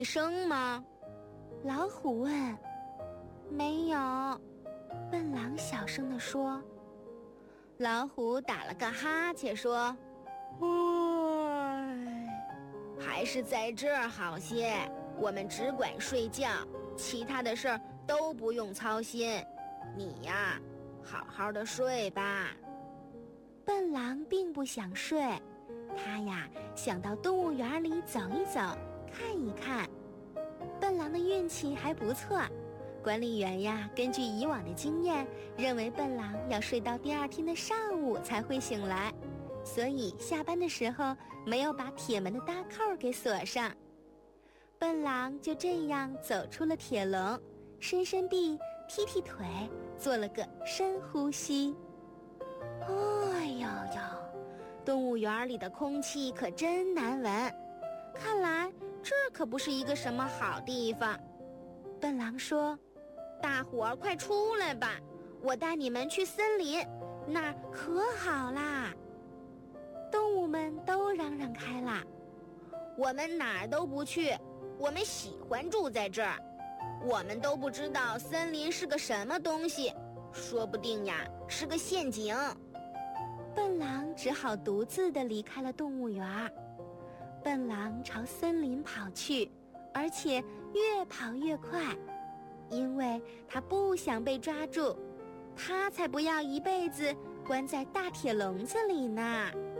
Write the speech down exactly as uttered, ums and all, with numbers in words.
声吗？ 老虎问。没有，笨狼小声地说。 老虎打了个哈欠说：唉，还是在这儿好些，我们只管睡觉，其他的事儿都不用操心。你呀，好好的睡吧。 笨狼并不想睡，他呀想到动物园里走一走，看一看。笨狼的运气还不错，管理员呀根据以往的经验，认为笨狼要睡到第二天的上午才会醒来，所以下班的时候没有把铁门的大扣给锁上。笨狼就这样走出了铁笼，伸伸臂，踢踢腿，做了个深呼吸。哎呦呦，动物园里的空气可真难闻，看来这可不是一个什么好地方。笨狼说： 大伙儿快出来吧，我带你们去森林，那儿可好啦。 动物们都嚷嚷开了： 我们哪儿都不去，我们喜欢住在这儿。我们都不知道森林是个什么东西，说不定呀是个陷阱。 笨狼只好独自地离开了动物园。笨狼朝森林跑去，而且越跑越快，因为他不想被抓住，他才不要一辈子关在大铁笼子里呢。